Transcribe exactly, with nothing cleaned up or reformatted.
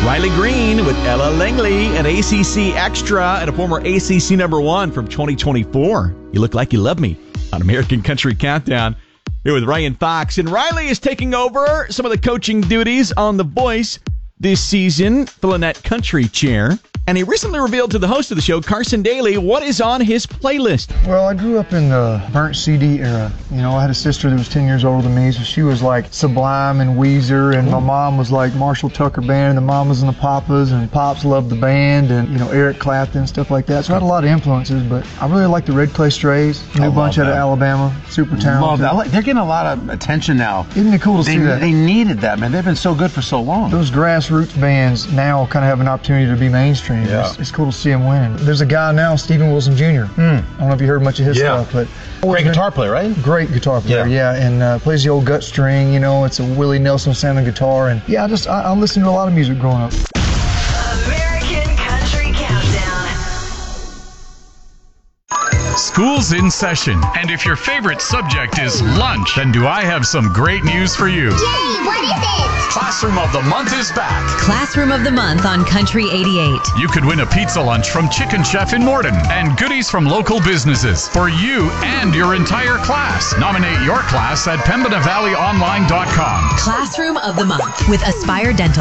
Riley Green with Ella Langley, an A C C extra and a former A C C number one from twenty twenty-four. You Look Like You Love Me on American Country Countdown. Here with Ryan Fox. And Riley is taking over some of the coaching duties on The Voice this season, filling that country chair. And he recently revealed to the host of the show, Carson Daly, what is on his playlist. Well, I grew up in the burnt C D era. You know, I had a sister that was ten years older than me, so she was like Sublime and Weezer, and my mom was like Marshall Tucker Band, and the Mamas and the Papas, and Pops loved the band, and, you know, Eric Clapton, stuff like that. So I had a lot of influences, but I really like the Red Clay Strays, new bunch out of Alabama, super talented. Love that. I like, they're getting a lot of attention now. Isn't it cool to they, see that? They needed that, man. They've been so good for so long. Those grassroots bands now kind of have an opportunity to be mainstream. Yeah. It's, it's cool to see them winning. There's a guy now, Steven Wilson Junior Mm. I don't know if you heard much of his Yeah. stuff, but Great guitar player, right? Great guitar player, yeah, Yeah. and uh, plays the old gut string. You know, it's a Willie Nelson sounding guitar, and yeah, I just I, I listened to a lot of music growing up. American Country Countdown. School's in session, and if your favorite subject is lunch, then do I have some great news for you. Jay, what is it? Classroom of the Month is back. Classroom of the Month on Country eighty-eight. You could win a pizza lunch from Chicken Chef in Morden and goodies from local businesses for you and your entire class. Nominate your class at pembina valley online dot com. Classroom of the Month with Aspire Dental.